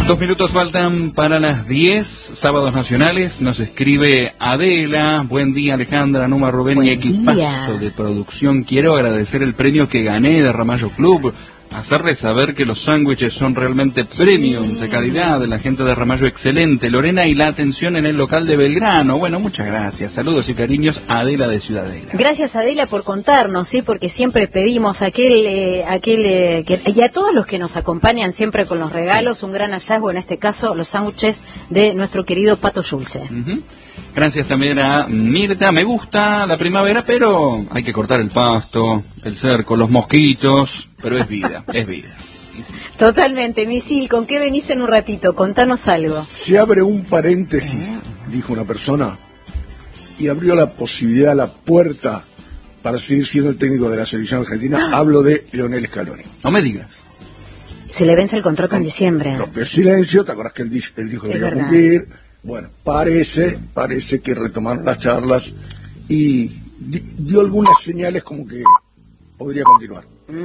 2 minutos faltan para las 10, sábados nacionales. Nos escribe Adela. Buen día, Alejandra, Numa, Rubén y equipazo de producción. Quiero agradecer el premio que gané de Ramallo Club. Hacerles saber que los sándwiches son realmente premium, de calidad, de la gente de Ramallo excelente. Lorena, y la atención en el local de Belgrano. Bueno, muchas gracias. Saludos y cariños a Adela de Ciudadela. Gracias, Adela, por contarnos, sí, porque siempre pedimos y a todos los que nos acompañan siempre con los regalos, un gran hallazgo, en este caso, los sándwiches de nuestro querido Pato Schulze. Gracias también a Mirta. Me gusta la primavera, pero hay que cortar el pasto, el cerco, los mosquitos, pero es vida, es vida. Totalmente. Misil, ¿con qué venís en un ratito? Contanos algo. Se abre un paréntesis, dijo una persona, y abrió la posibilidad, la puerta para seguir siendo el técnico de la selección argentina. Hablo de Lionel Scaloni. No me digas. Se le vence el contrato en diciembre. Rompió el silencio, ¿te acuerdas que él dijo que iba a cumplir? Bueno, parece que retomaron las charlas y dio algunas señales como que podría continuar.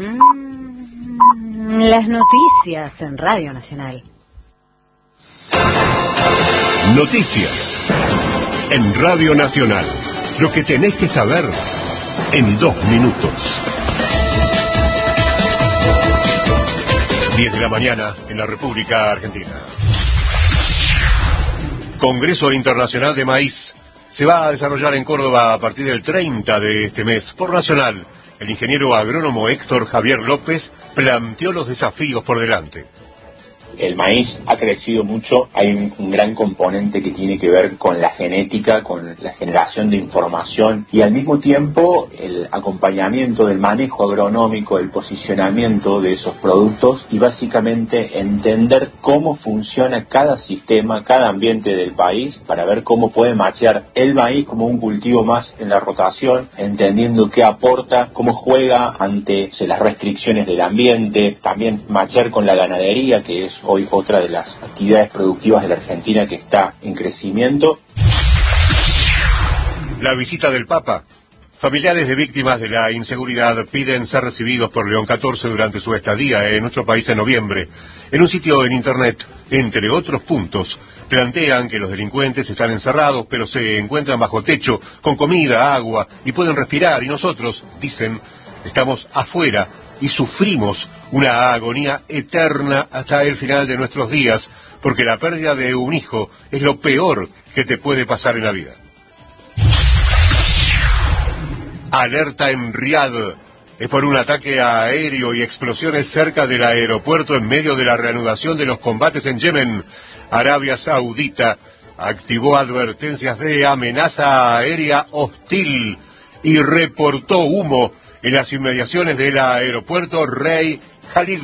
Las noticias en Radio Nacional. Noticias en Radio Nacional. Lo que tenés que saber en 2 minutos. 10 de la mañana en la República Argentina. Congreso Internacional de Maíz se va a desarrollar en Córdoba a partir del 30 de este mes. Por Nacional, el ingeniero agrónomo Héctor Javier López planteó los desafíos por delante. El maíz ha crecido mucho, hay un gran componente que tiene que ver con la genética, con la generación de información y al mismo tiempo el acompañamiento del manejo agronómico, el posicionamiento de esos productos y básicamente entender cómo funciona cada sistema, cada ambiente del país para ver cómo puede machear el maíz como un cultivo más en la rotación, entendiendo qué aporta, cómo juega ante las restricciones del ambiente, también machear con la ganadería, que es hoy otra de las actividades productivas de la Argentina que está en crecimiento. La visita del Papa. Familiares de víctimas de la inseguridad piden ser recibidos por León XIV durante su estadía en nuestro país en noviembre. En un sitio en internet, entre otros puntos, plantean que los delincuentes están encerrados, pero se encuentran bajo techo, con comida, agua, y pueden respirar, y nosotros, dicen, estamos afuera y sufrimos una agonía eterna hasta el final de nuestros días, porque la pérdida de un hijo es lo peor que te puede pasar en la vida. Alerta en Riad. Es por un ataque aéreo y explosiones cerca del aeropuerto en medio de la reanudación de los combates en Yemen. Arabia Saudita activó advertencias de amenaza aérea hostil y reportó humo en las inmediaciones del aeropuerto Rey Khalid.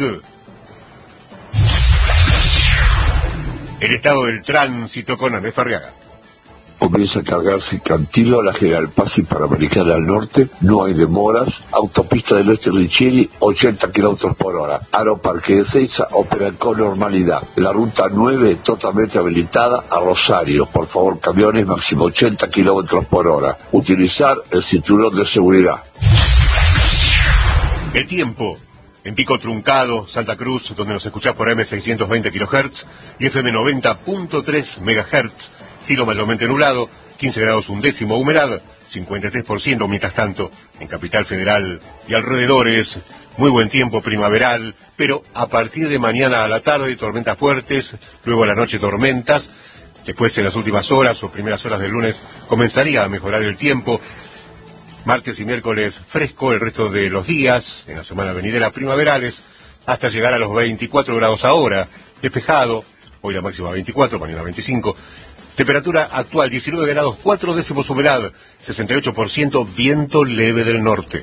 El estado del tránsito con Andrés Farriaga. Comienza a cargarse Cantilo, la General Paz y Panamericana al norte, no hay demoras. Autopista del Oeste Richieri, 80 kilómetros por hora. Aeroparque de Ezeiza opera con normalidad. La ruta 9 totalmente habilitada a Rosario. Por favor, camiones máximo 80 kilómetros por hora. Utilizar el cinturón de seguridad. El tiempo. En Pico Truncado, Santa Cruz, donde nos escuchás por M620 kHz y FM 90.3 MHz. Cielo mayormente nublado, 15 grados un décimo, humedad 53%. Mientras tanto, en Capital Federal y alrededores, muy buen tiempo primaveral, pero a partir de mañana a la tarde tormentas fuertes, luego a la noche tormentas. Después en las últimas horas o primeras horas del lunes comenzaría a mejorar el tiempo. Martes y miércoles fresco, el resto de los días, en la semana venidera primaverales, hasta llegar a los 24 grados ahora, despejado, hoy la máxima 24, mañana 25, temperatura actual 19 grados 4 décimos, humedad 68%, viento leve del norte.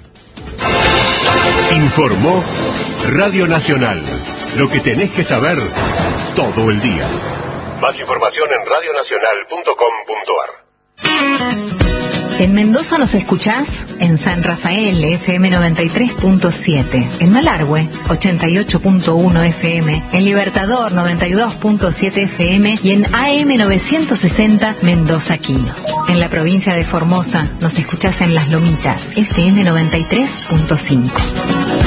Informó Radio Nacional, lo que tenés que saber todo el día. Más información en radionacional.com.ar. En Mendoza nos escuchás en San Rafael, FM 93.7, en Malargüe, 88.1 FM, en Libertador, 92.7 FM y en AM 960 Mendoza Quino. En la provincia de Formosa nos escuchás en Las Lomitas, FM 93.5.